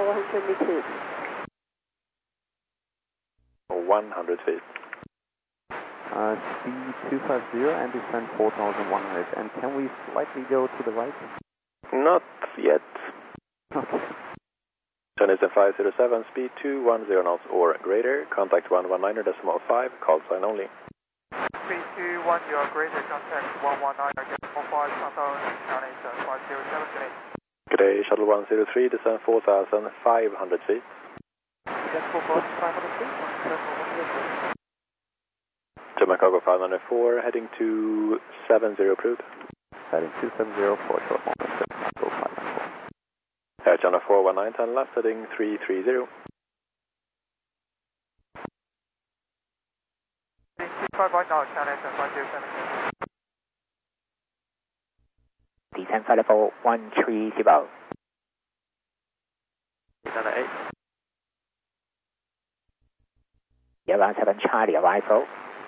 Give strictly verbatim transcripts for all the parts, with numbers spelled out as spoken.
four hundred meters. one hundred feet. Uh, speed two fifty and descend four thousand one hundred. And can we slightly go to the right? Not yet. Okay. Chinese five zero seven, speed two one zero knots or greater. Contact one one nine decimal five, call sign only. Speed two one zero greater, contact one one nine decimal five, countdown Chinese five zero seven, good day. Good day, shuttle one zero three, descend four thousand five hundred feet. Descend four thousand five hundred feet, descend four hundred feet. German Cargo five nine four, heading to seven zero approved. Heading two seven zero for short moment, Echo five nine four. Air Channel four one nine, turn left, heading three three zero. five right now, China five zero seven. Descend flight level one three zero. China eight. Around seven Charlie arrival.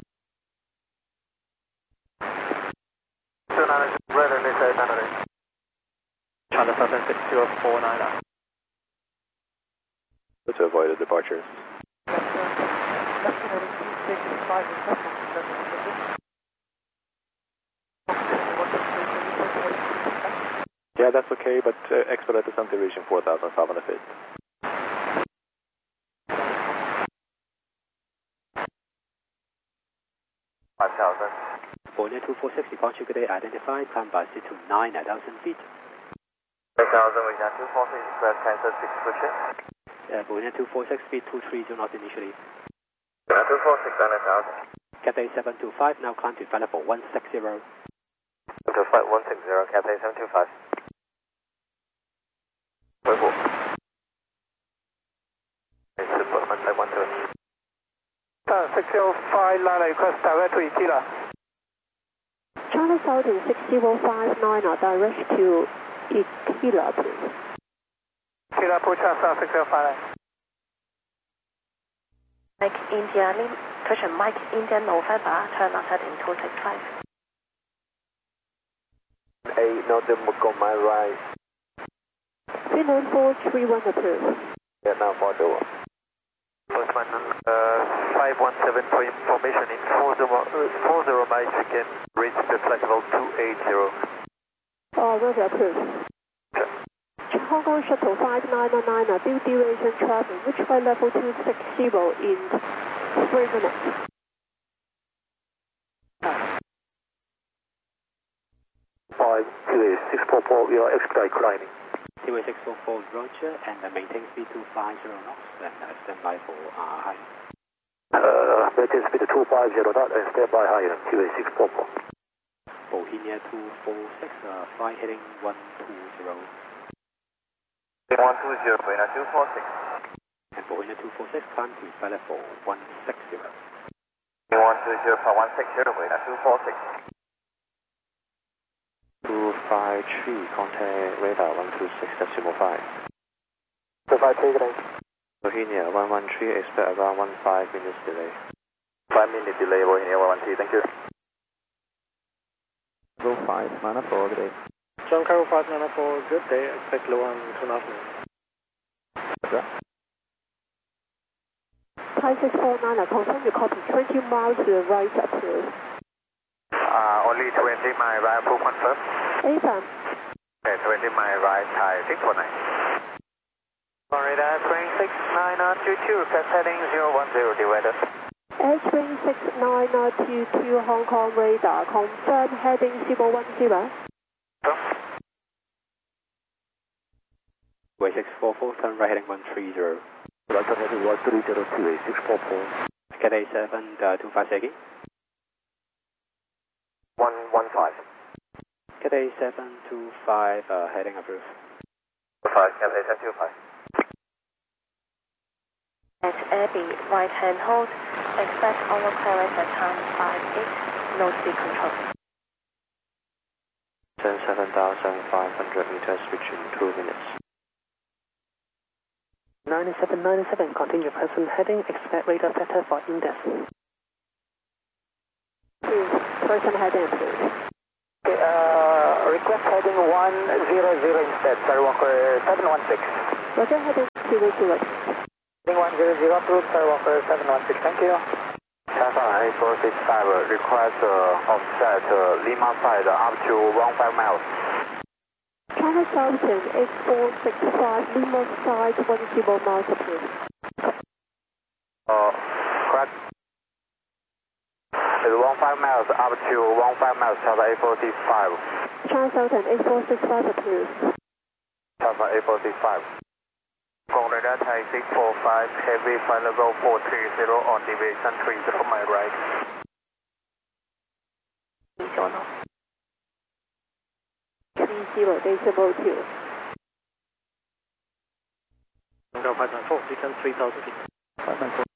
China seven six zero four nine. To avoid the departures. Yeah, that's okay, but uh, expedite descent reaching four thousand five hundred feet. five thousand. Borneo two four six, departure good day, identified, climb by C two nine at one thousand feet. eight thousand, we got two four six, press cancel six pushing. Uh, Borneo two four six, speed two three zero knots initially. two four six, one thousand. Cathay seven two five, now climb to flight level one six zero. To flight one six zero, Cathay seven two five.回复。Super, contact one two. six zero five nine, request direct to Ikila. Charlie Southern six zero five nine, direct to Ikila, please. Ikila, approach us, six zero five nine. Mike India, cushion Mike India November, turn left heading two six five. eight, no, then we'll go my right. Finland four three one approved. Yeah, now four two one. Postman uh, five one seven for information in four zero, uh, four zero miles you can reach the flight level two eight zero. Oh, will be approved. Okay. Hong Kong Shuttle five nine nine, due duration travel, which flight level two six zero in three minutes. five two eight six four four, we are expedite climbing. Two eight six four four, Roger, and uh, maintain speed two five zero knots, and uh, stand by for uh, high. Uh, maintain speed two five zero knot and stand by higher, two eight six four four. Bohemia two four six, uh, flight heading one two zero. one two zero, Bohemia two four six. And Bohemia two four six, climb to flight level one six zero. one two zero for one six zero, Bohemia two four six. two five three, contact radar one two six decimal five. two five three, good day. Bohemia one one three, expect around one five minutes delay. five minute delay, Bohemia one one three, thank you. Go five nine four, good day. John Cargo five nine four, good day, expect low on two knots. Roger. Thai six four nine, confirm your copy, twenty miles to the right approved. Uh, only twenty mile right, approve confirm. Affirm. Okay, twenty mile right, Thai six four nine. On radar, train six nine two two, request heading zero one zero, divided. Airtrain six nine two two, Hong Kong radar, confirm heading zero one zero. Way six four four, turn right heading one three zero. Roger, heading one three zero, two eight six four four. Cathay seven two five, say again. one one five. Cathay seven two five, uh, heading approved. five, Cathay seven two five. At Abbey, right hand hold, expect over clearance at time five eight, no speed control. Ten seven thousand five hundred meters, reaching two minutes. nine seven nine seven, continue present heading, expect radar theta for index. Person heading approved. Okay, uh, request heading one zero zero instead, Skywalker seven one six. Roger, heading zero zero. one zero zero, approved, Skywalker seven one six, thank you. China eight four six five, request uh, offset uh, Lima side up to one five miles. China Southern eight four six five, Lima side one zero miles, please. Uh, correct. It's one five miles up to one five miles, China eight four six five. China Southern eight four six five, please. China eight four six five. Gong radar Thai six four five, heavy flight level four three zero on deviation three zero, my right. three zero, decimal two. No, five nine four, descend three thousand feet. five nine four.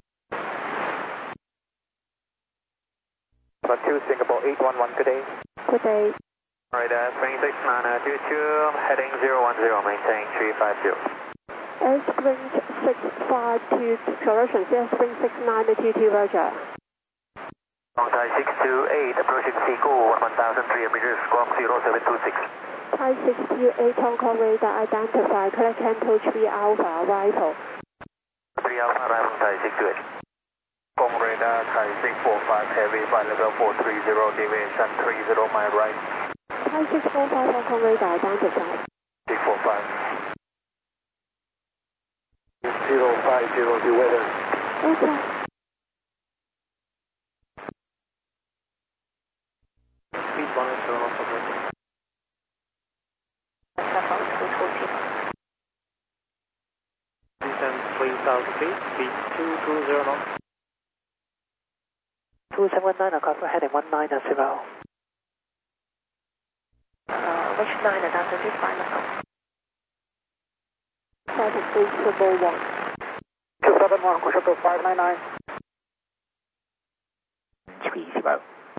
About two, Singapore eight one one, good day. Good day. Radar three six nine two two, heading zero one zero, maintain three five zero. Air Spring six five two, correction, Air Spring six nine two two, Roger. Long Thai six two eight, approaching Seagull, one thousand three hundred meters, squawk zero seven two six. Thai six two eight, Hong Kong radar identified, correct Canto three Alpha, rifle. three Alpha, rifle Thai six two eight. Gong radar Thai six four five, heavy flight level four three zero, deviation three zero, my right. Thai six four five, Hong Kong radar identified. six four five. zero five zero, the weather. Okay. Speed one and zero knots operating. Descend three thousand feet, speed two two zero knots. two seven one nine, cover heading one nine zero. Uh, which nine is identified now? Seven decimal one. two seven one, Kushoto five nine nine. three zero.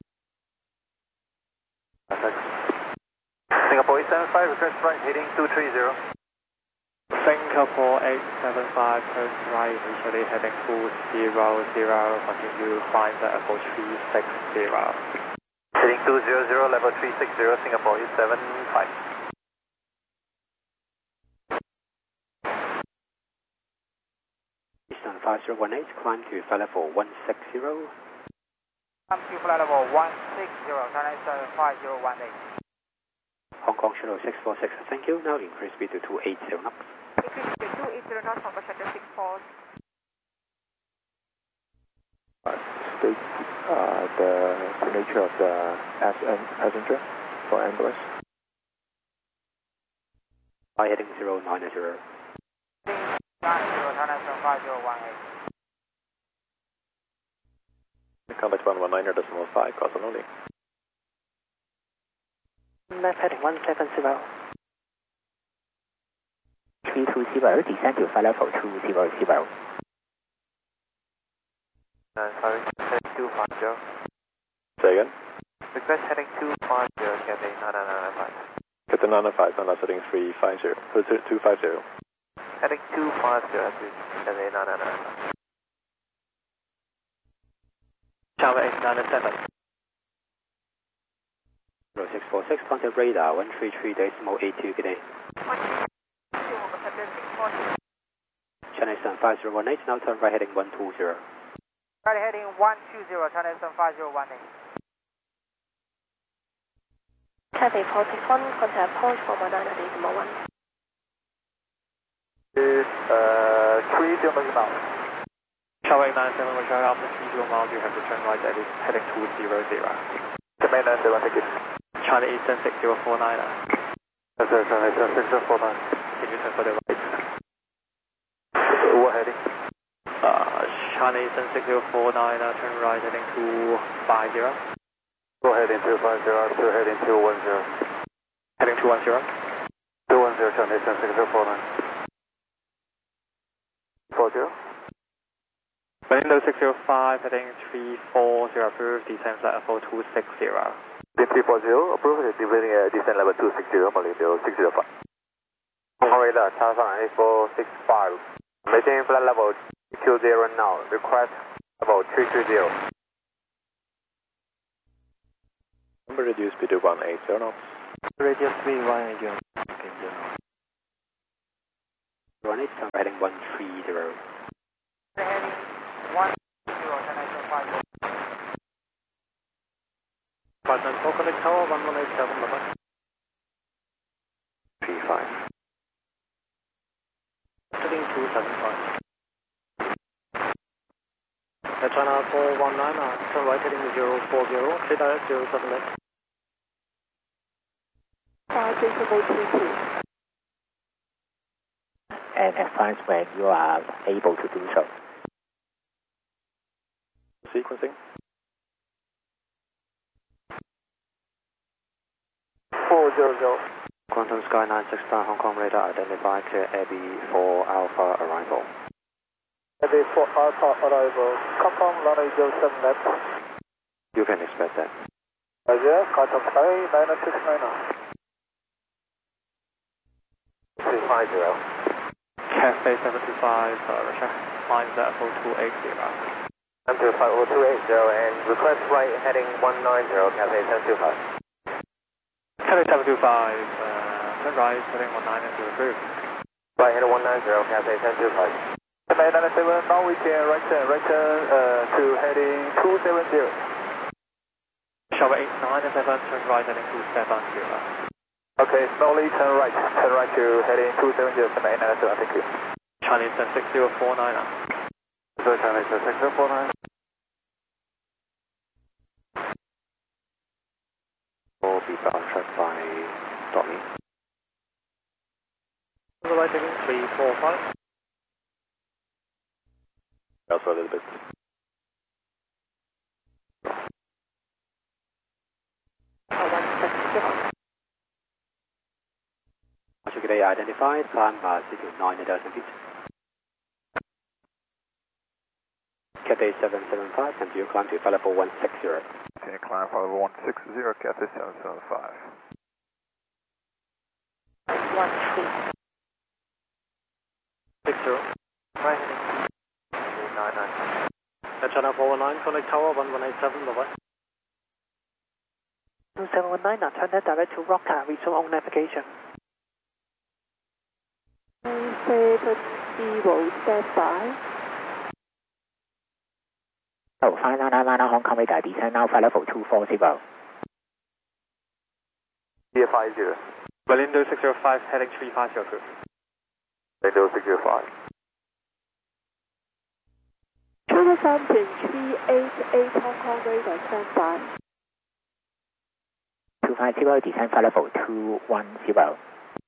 Singapore eight seven five, request right, heading two three zero. Singapore eight seven five, turn right, initially heading two zero zero, continue climb the level three six zero. Heading two zero zero, level three six zero, Singapore eight seven five. Eastern five zero one eight, climb to flight level one six zero. Climb to flight level one six zero, China seven five zero one eight. Hong Kong Shuttle six four six, thank you. Now increase speed to two eighty knots. Increase to two eighty knots, Hong Kong Shuttle six four. State uh, the signature of the S N passenger for ambulance. By heading zero nine zero. nine zero, China seven five zero one eight. Contact one one nine decimal five, caution only. Left heading one seven zero. three two zero, descend to flight level two zero zero. Uh, sorry, heading two five zero. Say again? Request heading two five zero, Cathay nine nine nine five. Cathay nine nine five, and that's heading three five zero, two five zero. Heading two five zero, Cathay nine nine nine five. Tower eight nine seven. zero six four six, contact radar one three three decimal eight two, good day. China Eastern five zero one eight, now turn right heading one two zero. Right heading one two zero, China seven five zero one eight. Cathay four six one, contact port for one nine decimal one. Is uh, three zero miles. Tower eight nine seven, Roger, after three zero miles, you have to turn right at heading two zero zero. Command nine seven, thank you. China Eastern six zero four nine. Yes, sir, China Eastern six zero four nine. Can you turn for the right? What heading? Uh, China Eastern six zero four nine, uh, turn right heading two five zero. Go heading two five zero, still heading two one zero. Heading two one zero. two one zero, China Eastern six zero four nine. four zero. Window six zero five, heading three four zero, approved, descend flight level two six zero. three four zero, approved, deviating uh, descent level two six zero, Malaysia six zero five. Hong Kong radar, China eight four six five. Maintain flight level two zero now, request level three three zero. Number reduced speed to one eight zero knots. Radius three one eight zero. Okay, zero. one eight, turn right heading one three zero. Heading one zero, China Eastern five zero. five nine four, connect tower, one one eight seven, bye-bye. three five. Heading two seven five. Uh, China four one nine, uh, turn right heading zero four zero, clear direct zero seven left. five decimal two two. And advance when you are able to do so. Sequencing. four zero zero. Quantum Sky nine six nine, Hong Kong radar identified, clear A B for Alpha arrival. A B for Alpha arrival. Confirm runway zero seven left. You can expect that. Roger, Quantum Sky nine six nine. two five zero. Cafe seven two five, uh, Russia, line Z F O two eight zero. seven two five two eight zero and request right heading one nine zero, Cafe seven two five. Cafe seven two five, uh, turn right heading one nine zero approved. Right heading one nine zero, Cafe seven two five. Cafe nine seven, now we can right turn, right turn uh, to heading two seven zero. Shower eight nine seven, turn right heading two seven zero. Okay, slowly turn right, turn right to heading two seven zero, eight nine seven, thank you. Chinese ten six zero four nine. So Chinese ten six zero four nine. Will be on track by Tommy. The right heading three four five. Also a little bit. Today identified, climb uh, C two nine thousand feet. Cathay seven seven five, continue climb to level one six zero. Continue climb for level one six zero, Cathay seven seven five. one three. six zero. Right heading two nine nine. Uh, China four one nine, connect tower one one eight seven, bye-bye. two seven one nine, now turn that direct to Roca, resume on navigation. seven zero, stand by. Oh, five nine nine nine, Hong Kong radar, descend now for level two four zero. Here five zero. Lindo six zero five, heading three five zero two. Lindo six zero five. China Fountain three eight eight, Hong Kong radar, stand by. two five zero, descend for level two one zero.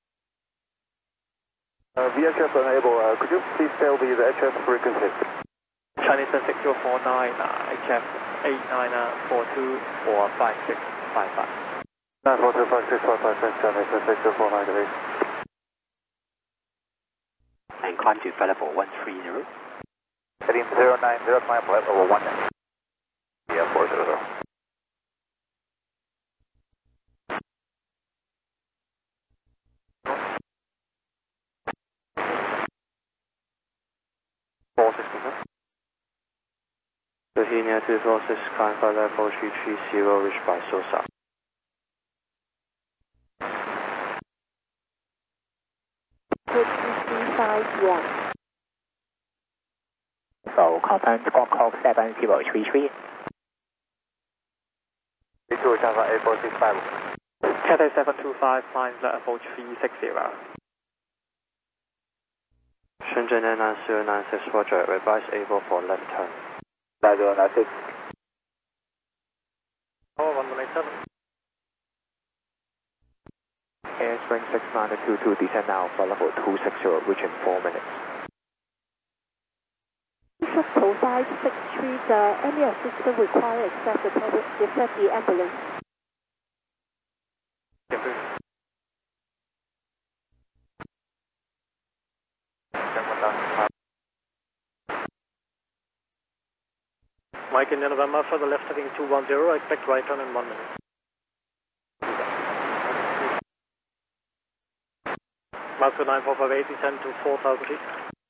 Uh, V H F unable, uh, could you please tell me the H F frequency? Chinese ten six zero four nine, uh, H F eight nine four two or five six five five. nine four two five six five five six, Chinese ten six zero four nine, please. And climb to level one three zero. Heading zero nine zero, climb level one. Yeah, four zero zero. four sixty. Bohemia two four six, climb for level three three zero, reached by Sosa. three five one. So, confirm squawk call seven zero three three. three two, Java eight four six five. Cathay seven two five, climb level three six zero. Shenzhen nine zero nine six four, direct revised able for left turn. nine zero nine six. Oh, one one eight seven. Airspring six nine two two, descend now for level two six zero, reach in four minutes. Shuttle five six three, uh, any assistance required except the, public, except the ambulance. Mike in November for the left heading two one zero, expect right turn in one minute. Moscow nine four five eight, descend to four thousand feet.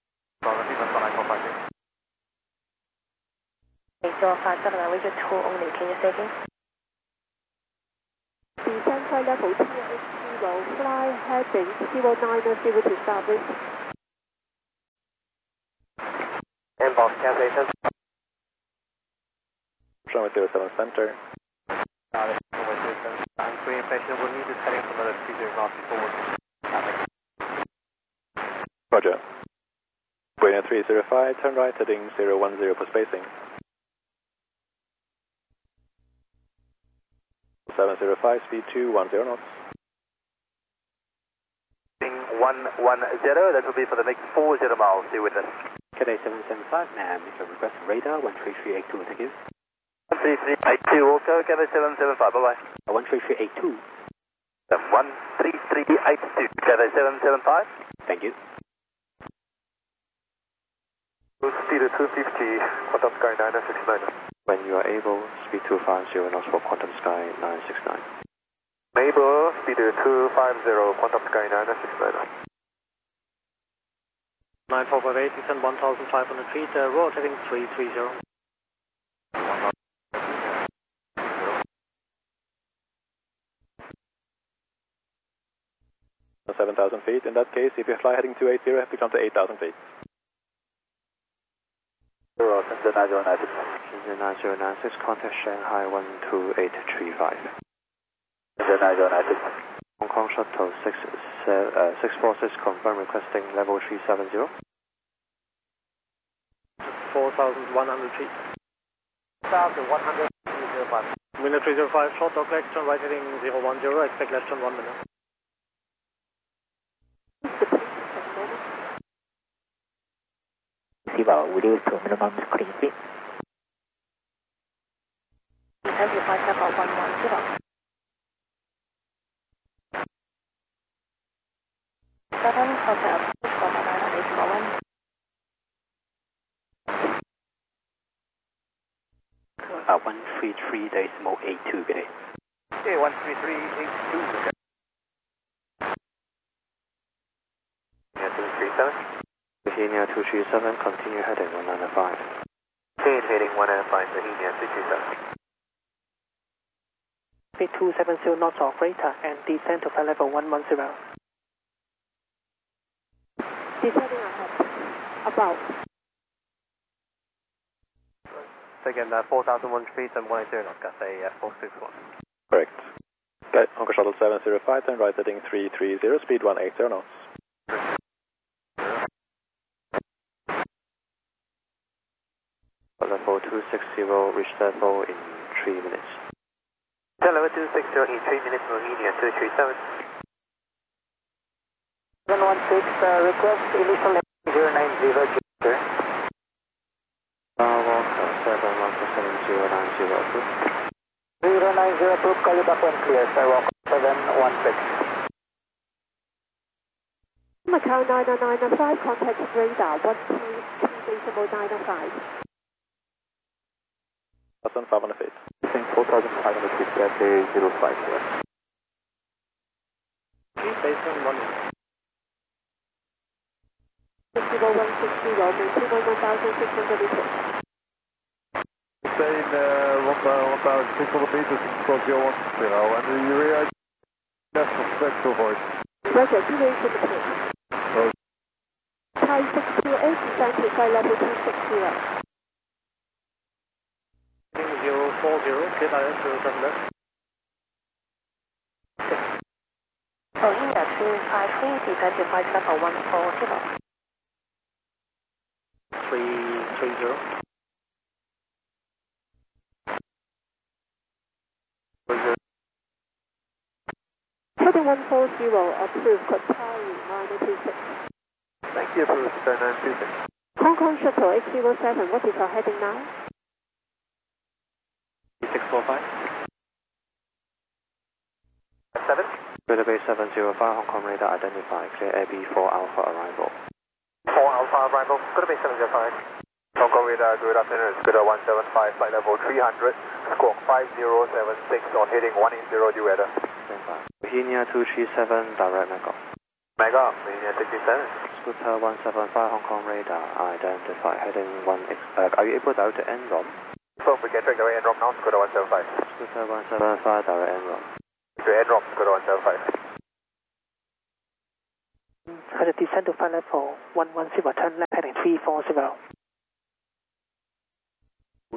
eight zero five seven, I reach two only, can you say again? Descend flight level two eight zero, fly heading zero nine zero to service. Box Cathay seven. Runway zero seven center. Got it. Runway zero seven. I'm free information. We'll need this heading from another two zero knots before traffic. Roger. Bueno three zero five, turn right heading zero one zero for spacing. seven zero five, speed two one zero knots. one one zero, that will be for the next four zero miles, stay with us. Cathay seven seven five, may I make a request radar one three three eight two, thank you. one three three eight two, also Cathay seven seven five, bye bye. Uh, one three three eight two. one three three eight two, Cathay seven seven five. Thank you. Speed two fifty, Quantum Sky nine six nine. When you are able, speed two five zero knots for Quantum Sky nine six nine. Mabel, speed two five zero, Quantum Sky nine six nine. nine four five eight, descend one thousand five hundred feet, uh, road heading three three zero. seven thousand feet. In that case, if you fly heading two eighty, you have to come to eight thousand feet. Zero, Shenzhen nine zero nine six. Shenzhen nine zero nine six, contact Shanghai one two eight three five. Shenzhen nine zero nine six. Hong Kong Shuttle six, uh, six four six, confirm requesting level three seven zero. four thousand one hundred feet. one thousand one hundred, three zero five. Winner three zero five, short dog left turn right heading zero one zero, expect left turn one minute. Siva, reduce to minimum clean speed. Descend to flight level one one zero. seven, hotel, for nine eight four one. Uh, one three three decimal eight two, good day. Okay, one three three eight two. Yeah, two three seven. Bohemia two three seven, continue heading one nine five. Okay, heading one nine five, Bohemia two three seven. Speed two seven zero knots or greater and descend to flight level one one zero. Descending ahead. About. Again, uh, four thousand one feet and one eight zero knots, Cathay uh, four six one. Correct. Okay, Hong Kong Shuttle seven zero five, turn right heading three three zero, speed one eight zero knots. Level two six zero, reach level in three minutes. Level two six zero in three minutes, Bohemia two three seven. seven one six, uh, request initial level zero nine zero, sir. Uh, walk seven one seven zero nine zero, approved. zero nine zero, approved, call you back when clear, sir. Walk seven one six. Macau nine nine nine five, contact radar one three two decimal nine five. one thousand five hundred feet. four thousand five hundred feet, Cathay zero five zero. Keep station one minute. zero one six zero, maintain on one thousand six hundred meters. Maintain uh, one thousand six hundred meters across zero one zero, and the urea left of spectral voice. Roger, duration please. Roger. Thai six two eight, descend to flight level two six zero. zero four zero, clear direct zero seven left. Bohemia two five three, descend to flight level one four zero. three three zero. Heading one four zero, approved, Qatari nine two six. Thank you, approved, sir nine two six. Hong Kong Shuttle eight zero seven, what is our heading now? six four five. seven. Radar base seven zero five, Hong Kong radar identified, clear A B four Alpha arrival. four Alpha arrival, good base seven zero five. Hong Kong radar, good afternoon, Scooter one seven five, flight level three hundred, squawk five zero seven six on heading one eight zero, due weather. Bohemia two three seven, direct Mega. Mega, Bohemia two three seven. Scooter one seven five, Hong Kong radar identified, heading one X. Uh, are you able to out to N ROM? So we can track the way N ROM now, Scooter one seven five. Scooter one seven five, direct N ROM. To N ROM, Scooter one seven five. Had a descend to flight level one one zero, turn left heading three four zero.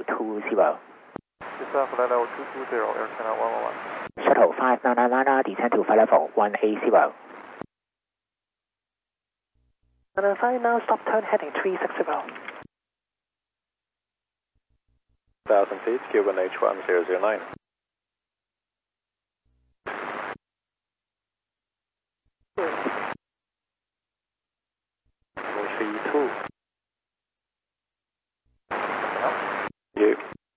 two zero. Descend flight level two two zero, Air Channel one one one. Shuttle five nine nine nine, descend to flight level one eight zero. nine five now, stop turn heading three six zero. one thousand feet, Cuban H one zero zero nine. three two. You.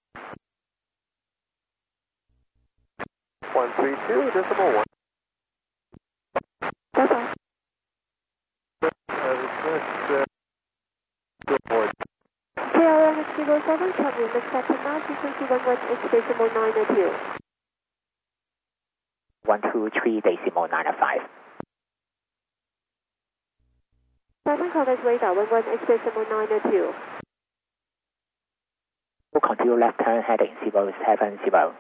one three two, decimal one. That's all. K L M zero seven, can we make second now? Frequency one one eight decimal nine two. one two three decimal nine five. Seven contact radar one one eight decimal nine two. We'll continue left turn heading zero seven zero.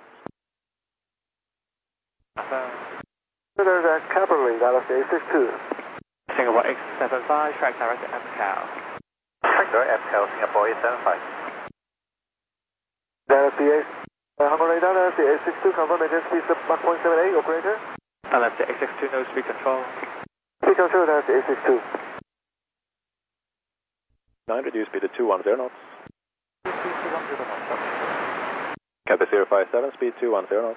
There's a cavalry, Galaxy A six two. Singapore X seven five, track direct to M C A L. Track direct M C A L, Singapore eight seven five. Galaxy A, uh, Hong Kong radar, Galaxy A six two, confirm engine speed Mach one point seven eight, operator. Galaxy A six two, no speed control. Speed control, Galaxy A six two. nine, reduce speed to two one zero knots. Cathay zero five seven, speed two one zero knots.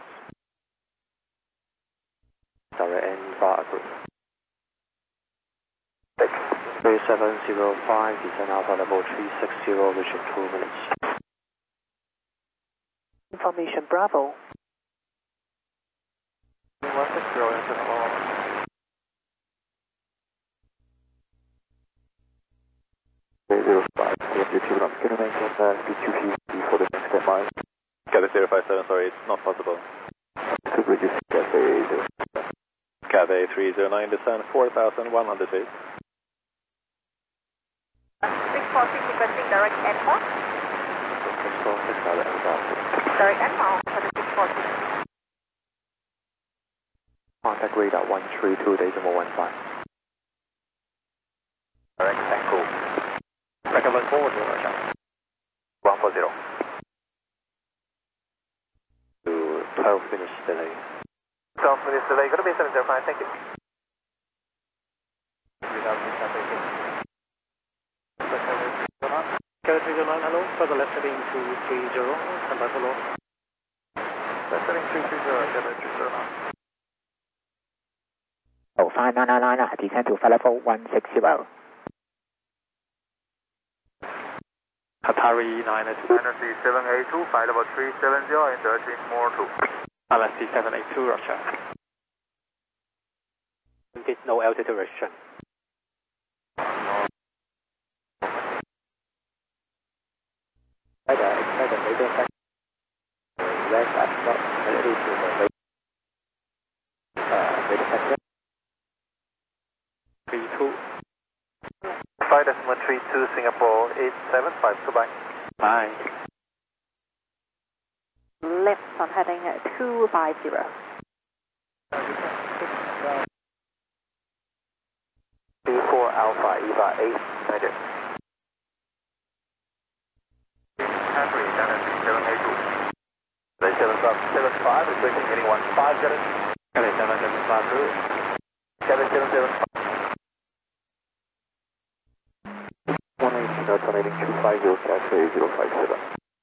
Direct and bar approved. three seven zero five, descend alpha level three six zero, reaching two minutes. Information Bravo. one six zero, incident one one one. zero five, Cathay for the next ten miles. Cathay zero five seven, sorry, it's not possible. To reduce Cathay zero. Cathay three zero nine, descend four thousand one hundred feet. six four six requesting direct N four. six four six, direct M C A L. Direct N four for the six four six. Contact radar one three two decimal one five. Direct Echo. Recommend forward, Roger. one four zero. To twelve minutes delay. twelve minutes delay, going to be seven zero five, thank you. Galaxy zero nine, hello. Further left heading two three zero, stand by follow. Left heading three three zero, Cathay three zero nine. Oh, five nine nine nine, descend to flight level one six zero. Qatari nine eight two. Galaxy seven eight two, flight level three seven zero, and directing more two. Galaxy seven eight two, Roger. Did no altitude restriction. Right, uh, expect a major effect. Less at not related to the major, uh, major factor. three two. Flight decimal three two, Singapore eight seven five, goodbye. Bye. Left on heading two five zero. B four Alpha Eva eight, Roger. Cathay, Galaxy seven eight two. seven seven five, requesting heading one five zero. Cathay seven seven five two. Cathay seven seven five. one eight, alternating two five zero, Cathay zero five seven.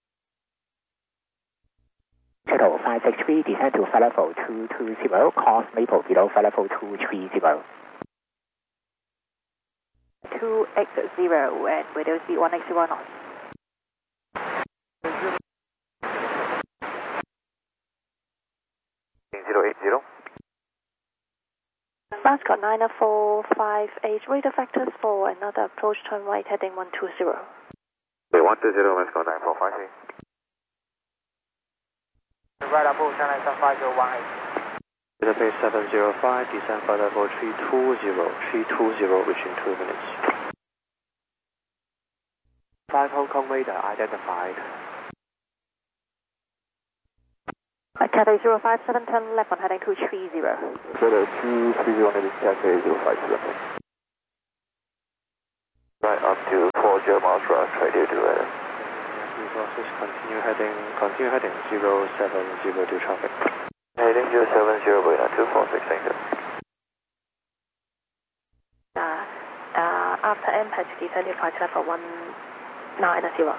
Shuttle five six three, descend to flight level two two zero, course maple below flight level two three zero. two eight zero, and radio speed one eight zero knots. zero eight zero. Mascot nine four five eight, radar factors for another approach turn right heading one two zero. one two zero, let's go nine four five eight. Right approach, nine seven five zero one eight. Database seven zero five, descend flight level three two zero, three two zero, reaching two minutes. Five Hong Kong radar identified. Cathay zero five seven, turn left on heading two three zero. Cathay two three zero, heading Cathay zero five seven. Right up to four zero miles right, try to do it. Resources continue heading, continue heading zero seven zero two traffic. Heading zero seven zero, Buena two four six, thank you. Uh, uh, after impact, descend to flight level one nine zero.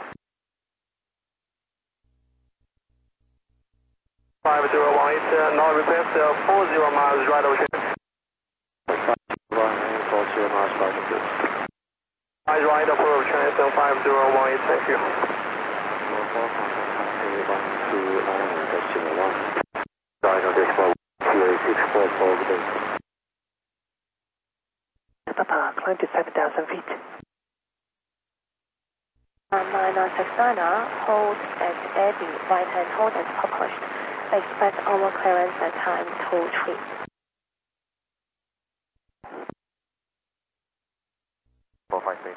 five zero one eight, uh, now request uh, four zero miles right over here. One eight four zero miles right over Eyes right approach, Chinese five zero one eight, thank you. four contact Taipei one two nine decimal one. Dino decimal two eight six four four, good day. Papa, climb to seven thousand feet. nine nine six nine, hold at Abbey, right hand hold as published. Expect our clearance at time two three. four five eight.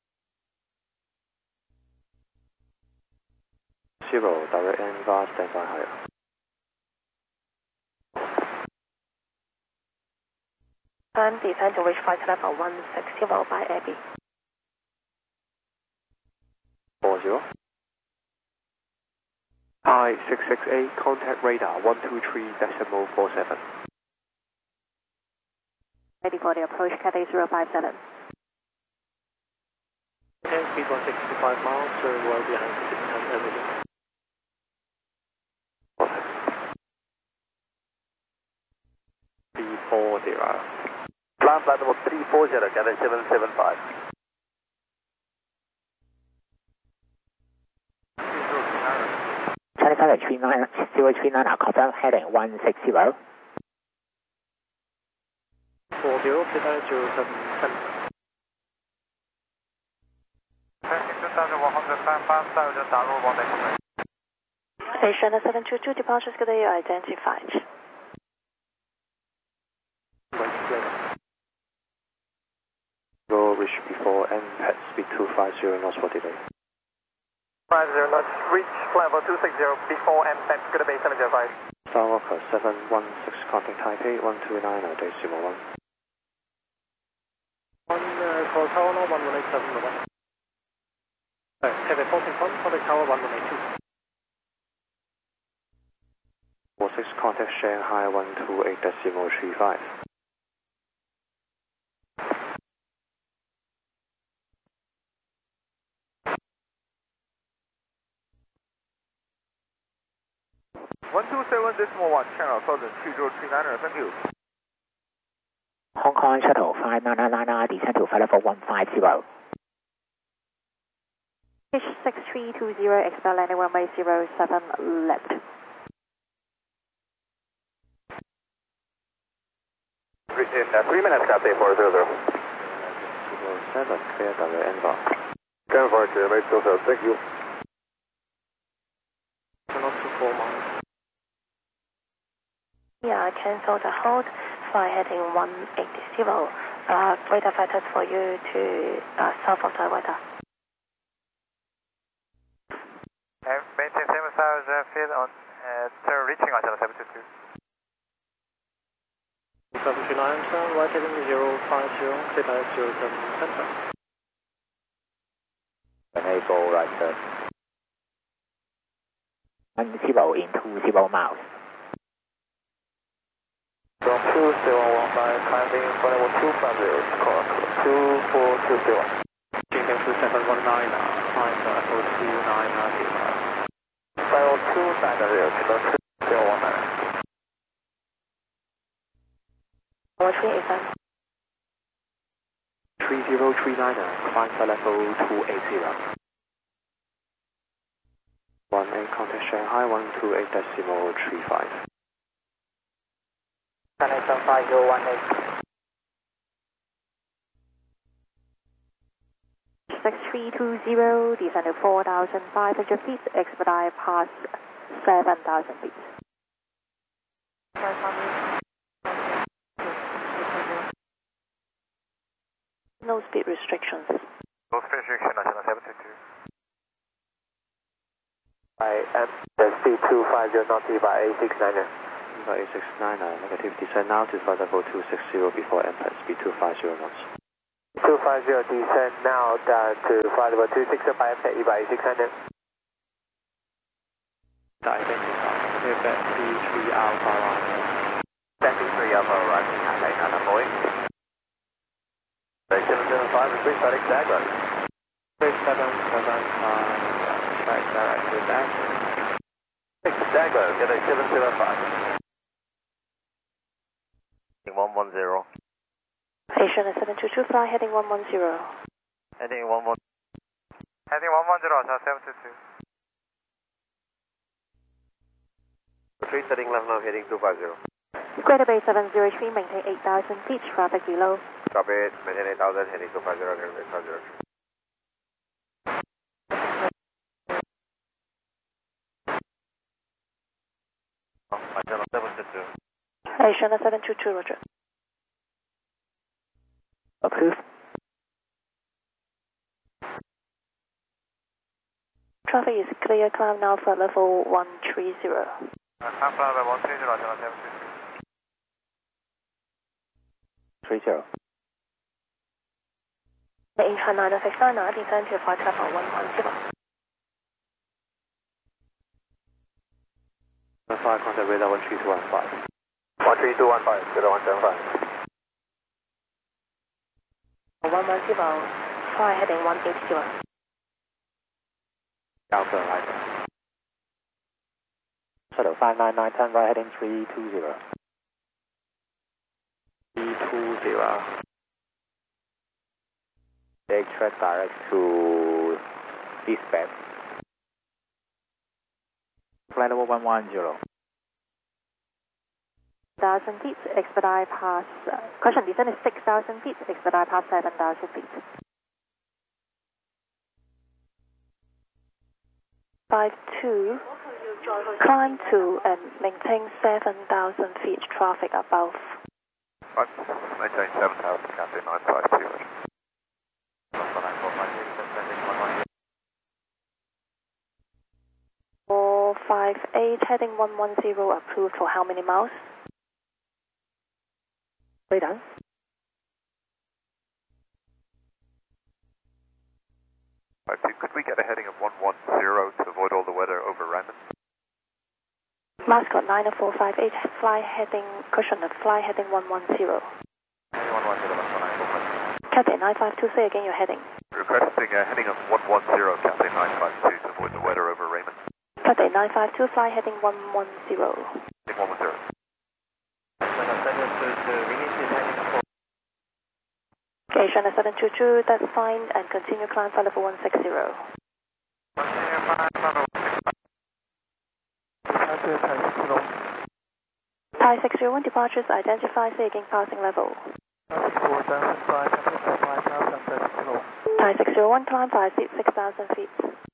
Zero, direct N V A, standby higher. Time descend to reach flight level one six zero by Abbey. four zero. I six six eight, contact radar one two three decimal four seven. Ready for the approach, Cathay zero five seven. Okay, speed one sixty-five miles, so well behind six ten everything. three four zero. Plan flight level three four zero, Cathay seven seven five. Charlie Fighter three nine zero three nine, confirm heading one six zero. four zero, prepare zero seven ten. two thousand one hundred time pass out就打入往北。 Station seven two two, departures good day identified. Go reach before N P A T speed two five zero knots for delay. five zero knots, reach flight level two six zero before M P A T, good day seven zero five. Starwalker seven one six, contact Taipei one two nine decimal one. One uh, call tower now, one one eight seven one. Uh, Taipei fourteen front, contact tower one one eight two. four six, contact Shanghai one two eight decimal three five. one two seven decimal one, channel one thousand two zero three nine, thank you. Hong Kong Shuttle five nine nine nine, descend to flight level one five zero. H six three two zero, expect landing runway zero seven left. Three, uh, three minutes, Cathay four zero zero. zero seven, clear direct N V A. Ten for uh, mate zero zero, thank you. Not to four miles. Yeah, cancel the hold. Fly heading one eight zero. Uh, radar fighters for you to uh, south of the weather. And maintain seven thousand feet on uh, reaching on channel seven two two. seven three nine, turn right heading zero five zero, clear zero seven center. Enable right turn. one zero in two zero miles. From two seven one five, climbing for level two five zero, score two four two zero. Jingle two seven one nine, climb to level two nine zero. Level two nine zero, channel two zero one nine. Level three eight seven. three zero three nine, climb to level two eight zero. one eight, contact Shanghai one two eight decimal three five. Connection five zero one eight. six three two zero, descend to four thousand five hundred feet, expedite past seven thousand feet. No speed restrictions. No speed restriction on channel seven two two. I am the speed two five zero, not by A six niner. A six nine, negative, descend now to flight level two six zero before M P A T speed two five zero knots. two five zero, descend now down to flight level two six zero by M P A T by A six niner. identified. Quebec T three Alpha Romeo. Quebec T three Alpha Romeo, Cathay nine Boeing. seven seven five, request static Jaguar. three seven seven five, track direct with action. six Jaguar, Cathay seven seven five. one one zero. Asian seven two two, fly heading one one zero. Heading one one. Heading one one zero, seven two two. three setting left now, heading two five zero. Greater Bay seven zero three, maintain eight thousand feet, traffic below. Copy it, maintain eight thousand, heading two five zero, heading eight five zero. Channel seven two two. Asian seven two two, roger. Approved. Traffic is clear, climb now for level one three zero. Climb for level one three zero, channel seven two two. three zero. The Incheon nine oh six nine, descend to flight level one one zero. Flight contact radar one three two one five. one three two one five, zero one seven five. one one zero, fly heading one eight zero. Alpha right. Shuttle five nine nine, turn right heading three two zero. three two zero. Take track direct to dispatch. Flight level one one zero. one thousand feet, expedite past, uh, question descent is six thousand feet, expedite past seven thousand feet. five two, climb to and maintain seven thousand feet, traffic above. Right, maintain seven thousand, Cathay nine five two. four five eight, heading one one zero, approved for how many miles? Way done. Right, could we get a heading of one one zero to avoid all the weather over Raymond? Mascot nine four five eight, fly heading, cushion of fly heading one one zero. one one zero, nine four five eight. Cathay nine five two, say again your heading. Requesting a heading of one one zero, Cathay nine five two to avoid the weather over Raymond. Cathay nine five two, fly heading one one zero. Heading one one zero. Asian seven two two, that's fine, and continue climb for level one six zero. Thai six zero one, departures identify, say again passing level. Thai six zero one, climb five feet, six thousand feet.